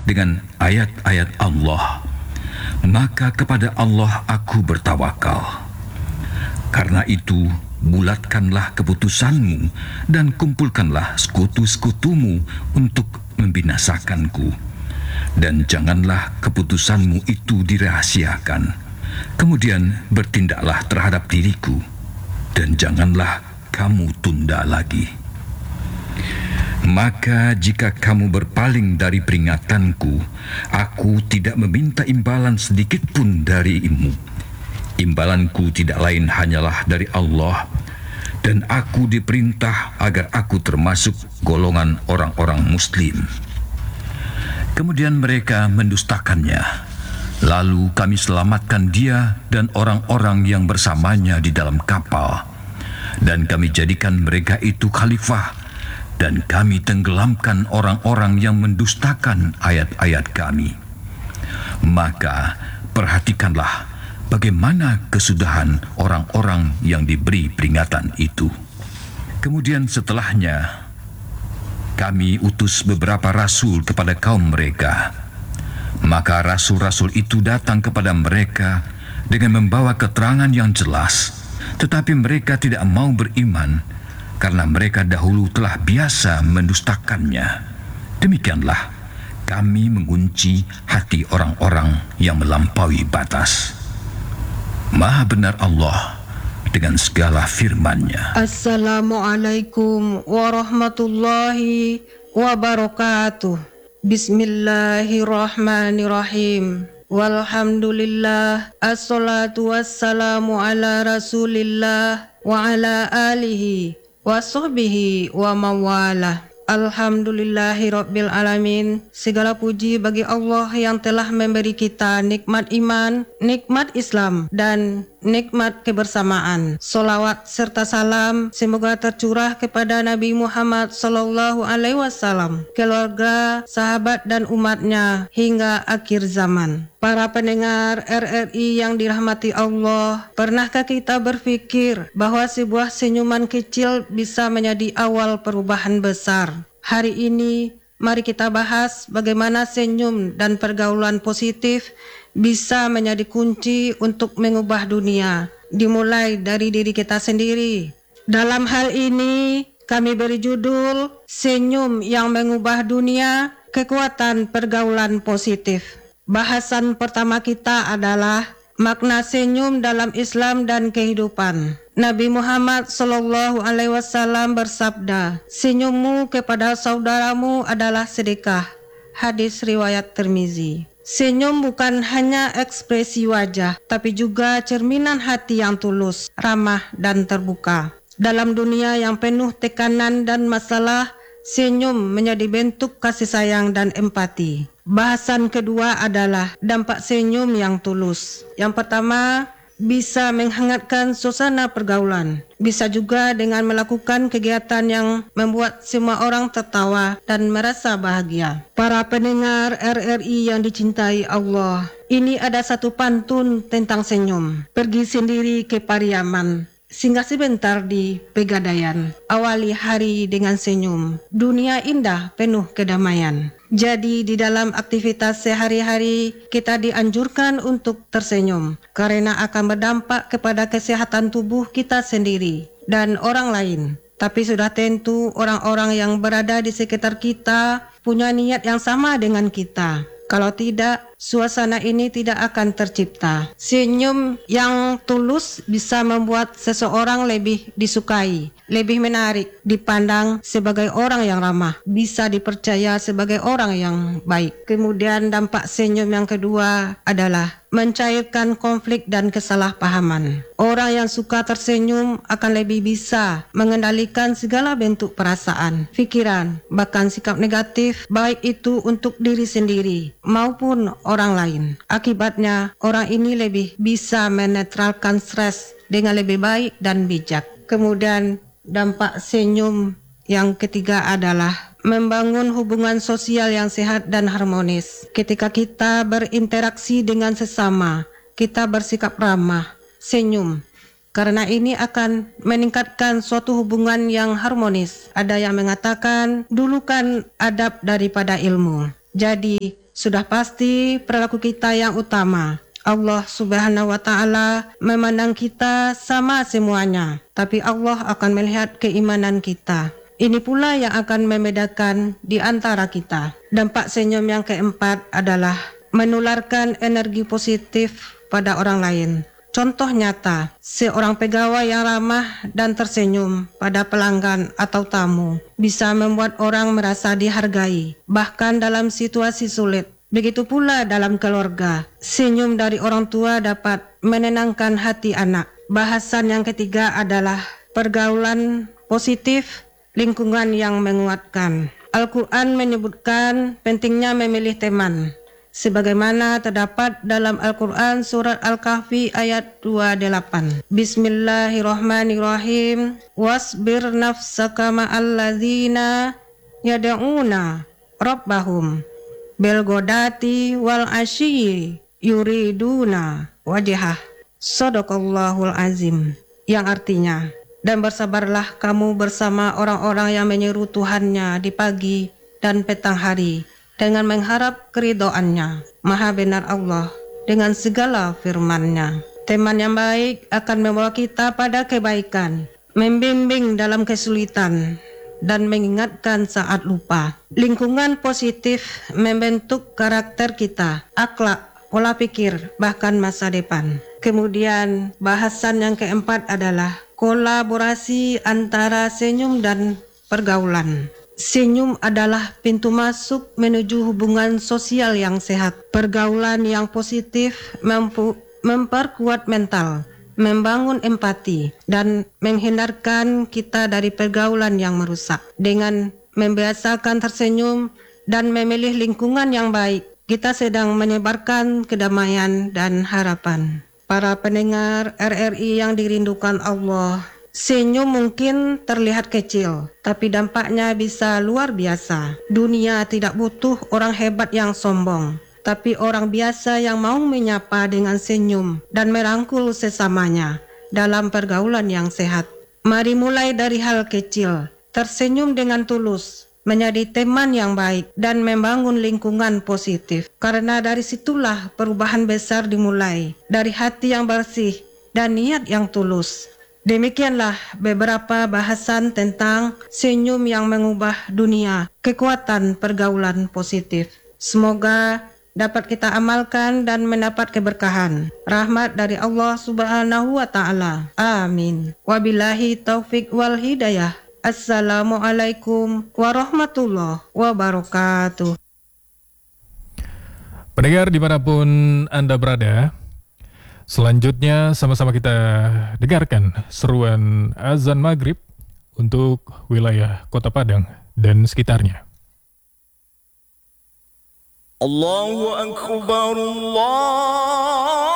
dengan ayat-ayat Allah, maka kepada Allah aku bertawakal. Karena itu, bulatkanlah keputusanmu dan kumpulkanlah sekutu-sekutumu untuk membinasakanku. Dan janganlah keputusanmu itu dirahasiakan. Kemudian bertindaklah terhadap diriku, dan janganlah kamu tunda lagi. Maka jika kamu berpaling dari peringatanku, aku tidak meminta imbalan sedikit pun darimu. Imbalanku tidak lain hanyalah dari Allah, dan aku diperintah agar aku termasuk golongan orang-orang Muslim. Kemudian mereka mendustakannya. Lalu kami selamatkan dia dan orang-orang yang bersamanya di dalam kapal, dan kami jadikan mereka itu khalifah, dan kami tenggelamkan orang-orang yang mendustakan ayat-ayat kami. Maka perhatikanlah bagaimana kesudahan orang-orang yang diberi peringatan itu. Kemudian setelahnya, kami utus beberapa rasul kepada kaum mereka. Maka rasul-rasul itu datang kepada mereka dengan membawa keterangan yang jelas, tetapi mereka tidak mau beriman, karena mereka dahulu telah biasa mendustakannya. Demikianlah kami mengunci hati orang-orang yang melampaui batas. Maha benar Allah dengan segala firman-Nya. Assalamualaikum warahmatullahi wabarakatuh. Bismillahirrahmanirrahim. Walhamdulillah, assalatu wassalamu ala rasulillah wa ala alihi wa sahbihi wa mawalah. Alhamdulillahi Rabbil Alamin. Segala puji bagi Allah yang telah memberi kita nikmat iman, nikmat Islam, dan nikmat kebersamaan. Salawat serta salam semoga tercurah kepada Nabi Muhammad SAW, keluarga, sahabat, dan umatnya hingga akhir zaman. Para pendengar RRI yang dirahmati Allah, pernahkah kita berpikir bahwa sebuah senyuman kecil bisa menjadi awal perubahan besar? Hari ini, mari kita bahas bagaimana senyum dan pergaulan positif bisa menjadi kunci untuk mengubah dunia, dimulai dari diri kita sendiri. Dalam hal ini, kami beri judul Senyum yang Mengubah Dunia, Kekuatan Pergaulan Positif. Bahasan pertama kita adalah makna senyum dalam Islam dan kehidupan. Nabi Muhammad SAW bersabda, "Senyummu kepada saudaramu adalah sedekah." Hadis riwayat Tirmizi. Senyum bukan hanya ekspresi wajah, tapi juga cerminan hati yang tulus, ramah, dan terbuka. Dalam dunia yang penuh tekanan dan masalah, senyum menjadi bentuk kasih sayang dan empati. Bahasan kedua adalah dampak senyum yang tulus. Yang pertama, bisa menghangatkan suasana pergaulan. Bisa juga dengan melakukan kegiatan yang membuat semua orang tertawa dan merasa bahagia. Para pendengar RRI yang dicintai Allah, ini ada satu pantun tentang senyum. Pergi sendiri ke Pariaman, singgah sebentar di Pegadaian. Awali hari dengan senyum. Dunia indah penuh kedamaian. Jadi di dalam aktivitas sehari-hari kita dianjurkan untuk tersenyum karena akan berdampak kepada kesehatan tubuh kita sendiri dan orang lain. Tapi sudah tentu orang-orang yang berada di sekitar kita punya niat yang sama dengan kita. Kalau tidak, suasana ini tidak akan tercipta. Senyum yang tulus bisa membuat seseorang lebih disukai, lebih menarik, dipandang sebagai orang yang ramah, bisa dipercaya sebagai orang yang baik. Kemudian dampak senyum yang kedua adalah mencairkan konflik dan kesalahpahaman. Orang yang suka tersenyum akan lebih bisa mengendalikan segala bentuk perasaan, pikiran, bahkan sikap negatif, baik itu untuk diri sendiri maupun orang lain. Akibatnya, orang ini lebih bisa menetralkan stres dengan lebih baik dan bijak. Kemudian, dampak senyum yang ketiga adalah membangun hubungan sosial yang sehat dan harmonis. Ketika kita berinteraksi dengan sesama, kita bersikap ramah, senyum. Karena ini akan meningkatkan suatu hubungan yang harmonis. Ada yang mengatakan, dulukan adab daripada ilmu. Jadi, Sudah pasti perilaku kita yang utama. Allah Subhanahu wa Ta'ala memandang kita sama semuanya, tapi Allah akan melihat keimanan kita. Ini pula yang akan membedakan di antara kita. Dampak senyum yang keempat adalah menularkan energi positif pada orang lain. Contoh nyata, seorang pegawai yang ramah dan tersenyum pada pelanggan atau tamu bisa membuat orang merasa dihargai, bahkan dalam situasi sulit. Begitu pula dalam keluarga, senyum dari orang tua dapat menenangkan hati anak. Bahasan yang ketiga adalah pergaulan positif, lingkungan yang menguatkan. Al-Quran menyebutkan pentingnya memilih teman, sebagaimana terdapat dalam Al-Quran surat Al-Kahfi ayat 28. Bismillahirrahmanirrahim. Wasbir nafsaka ma'alladzina yada'una rabbahum belgodati wal asyi yuriduna wajhah. Shadaqallahul azim. Yang artinya, dan bersabarlah kamu bersama orang-orang yang menyeru Tuhannya di pagi dan petang hari dengan mengharap keridhoannya. Maha benar Allah dengan segala firman-Nya. Teman yang baik akan membawa kita pada kebaikan, membimbing dalam kesulitan, dan mengingatkan saat lupa. Lingkungan positif membentuk karakter kita, akhlak, pola pikir, bahkan masa depan. Kemudian bahasan yang keempat adalah kolaborasi antara senyum dan pergaulan. Senyum adalah pintu masuk menuju hubungan sosial yang sehat. Pergaulan yang positif memperkuat mental, membangun empati, dan menghindarkan kita dari pergaulan yang merusak. Dengan membiasakan tersenyum dan memilih lingkungan yang baik, kita sedang menyebarkan kedamaian dan harapan. Para pendengar RRI yang dirindukan Allah, senyum mungkin terlihat kecil, tapi dampaknya bisa luar biasa. Dunia tidak butuh orang hebat yang sombong, tapi orang biasa yang mau menyapa dengan senyum dan merangkul sesamanya dalam pergaulan yang sehat. Mari mulai dari hal kecil, tersenyum dengan tulus, menjadi teman yang baik, dan membangun lingkungan positif. Karena dari situlah perubahan besar dimulai, dari hati yang bersih dan niat yang tulus. Demikianlah beberapa bahasan tentang senyum yang mengubah dunia, kekuatan pergaulan positif. Semoga dapat kita amalkan dan mendapat keberkahan, rahmat dari Allah Subhanahu wa Ta'ala. Amin. Wabillahi taufik wal hidayah. Assalamualaikum warahmatullahi wabarakatuh. Pendengar dimanapun Anda berada, selanjutnya sama-sama kita dengarkan seruan azan maghrib untuk wilayah Kota Padang dan sekitarnya. Allahu Akbar, Allah